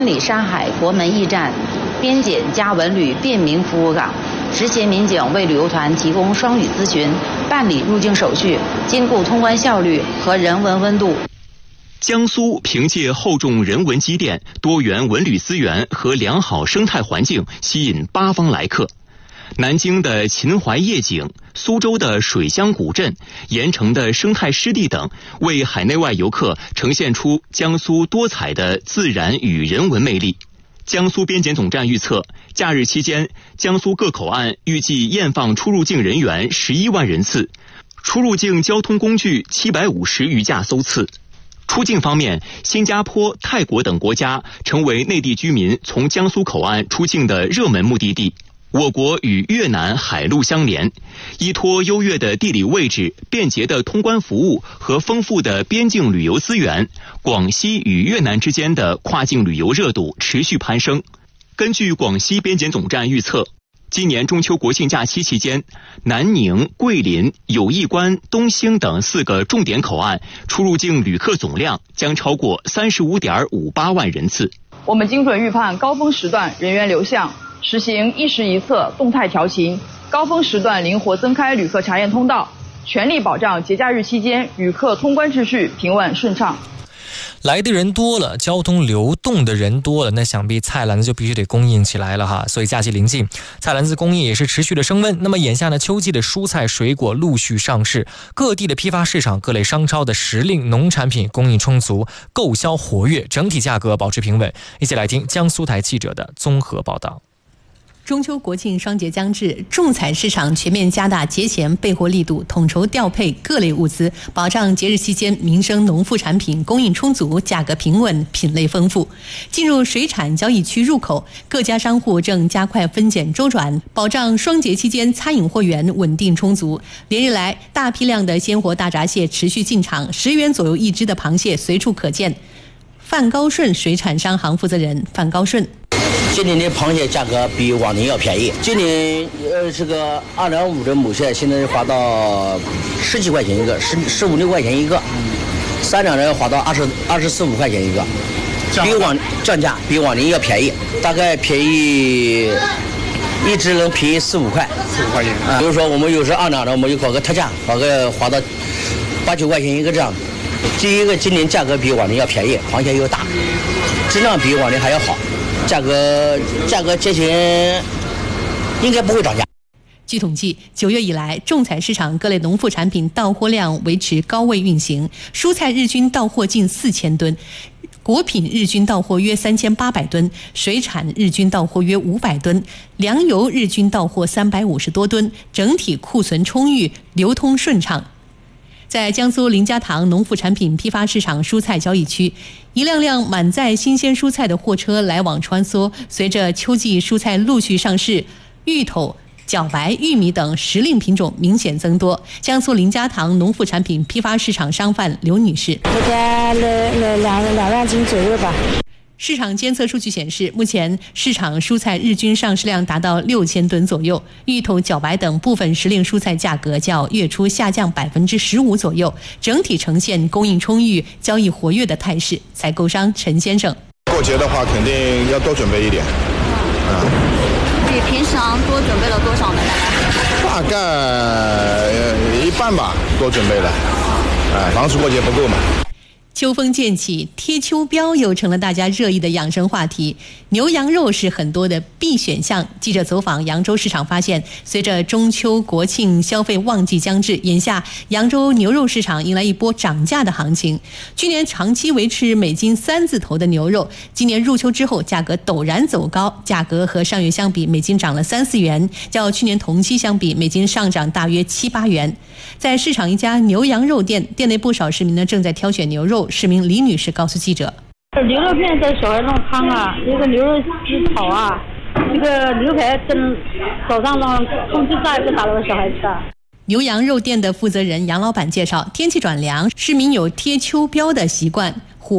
里沙海国门驿站、边检加文旅便民服务岗，执勤民警为旅游团提供双语咨询、办理入境手续，兼顾通关效率和人文温度。 江苏凭借厚重人文积淀、多元文旅资源和良好生态环境，吸引八方来客。南京的秦淮夜景、苏州的水乡古镇、盐城的生态湿地等，为海内外游客呈现出江苏多彩的自然与人文魅力。江苏边检总站预测，假日期间，江苏各口岸预计验放出入境人员11万人次，出入境交通工具750余架搜次。出境方面，新加坡、泰国等国家成为内地居民从江苏口岸出境的热门目的地。我国与越南海陆相连，依托优越的地理位置、便捷的通关服务和丰富的边境旅游资源，广西与越南之间的跨境旅游热度持续攀升。根据广西边检总站预测，今年中秋国庆假期期间，南宁、桂林、友谊关、东兴等4个重点口岸出入境旅客总量将超过35.58万人次。 我们精准预判高峰时段人员流向，实行一时一策动态调勤，高峰时段灵活增开旅客查验通道，全力保障节假日期间旅客通关秩序平稳顺畅。 来的人多了，交通流动的人多了，那想必菜篮子就必须得供应起来了哈。所以假期临近，菜篮子供应也是持续的升温。那么眼下呢，秋季的蔬菜水果陆续上市，各地的批发市场、各类商超的时令农产品供应充足，购销活跃，整体价格保持平稳。一起来听江苏台记者的综合报道。 中秋国庆双节将至，仲裁市场全面加大节前备货力度，统筹调配各类物资，保障节日期间民生农副产品供应充足、价格平稳、品类丰富。进入水产交易区入口，各家商户正加快分拣周转，保障双节期间餐饮货源稳定充足。连日来，大批量的鲜活大闸蟹持续进场，10元左右一只的螃蟹随处可见。范高顺水产商行负责人范高顺。 今年的螃蟹价格比往年要便宜，今年这个2.5的母蟹现在划到10几块钱一个，15、16块钱一个，3两人划到24、25块钱一个，降价比往年要便宜，大概便宜一只能便宜4、5块钱啊。比如说我们有时2两的，我们就搞个特价，划到8、9块钱一个这样。第一个，今年价格比往年要便宜，螃蟹又大，质量比往年还要好。价格节前应该不会涨价。 据统计，9月以来，仲裁市场各类农副产品到货量维持高位运行，蔬菜日均到货近4000吨，果品日均到货约3800吨，水产日均到货约500吨，粮油日均到货350多吨，整体库存充裕，流通顺畅。在江苏林家塘农副产品批发市场蔬菜交易区，一辆辆满载新鲜蔬菜的货车来往穿梭。随着秋季蔬菜陆续上市，芋头、茭白、玉米等时令品种明显增多。江苏林家塘农副产品批发市场商贩刘女士： 每天2万斤左右吧。 市场监测数据显示，目前市场蔬菜日均上市量达到6000吨左右，芋头、茭白等部分时令蔬菜价格较月初下降15%左右，整体呈现供应充裕、交易活跃的态势。采购商陈先生： 过节的话，肯定要多准备一点。 比平常多准备了多少呢？ 大概一半吧，多准备了。防止过节不够嘛。 秋风渐起，贴秋膘又成了大家热议的养生话题。牛羊肉是很多的必选项。记者走访扬州市场发现，随着中秋国庆消费旺季将至，眼下扬州牛肉市场迎来一波涨价的行情。去年长期维持每斤3字头的牛肉，今年入秋之后价格陡然走高，价格和上月相比每斤涨了3、4元，较去年同期相比每斤上涨大约7、8元。在市场一家牛羊肉店，店内不少市民正在挑选牛肉。市民李女士告诉记者： 牛肉片给小孩弄汤啊，这个牛肉鸡炒啊，这个牛排跟早上让空气炸一个打了给小孩吃啊。 牛羊肉店的负责人杨老板介绍，天气转凉，市民有贴秋膘的习惯。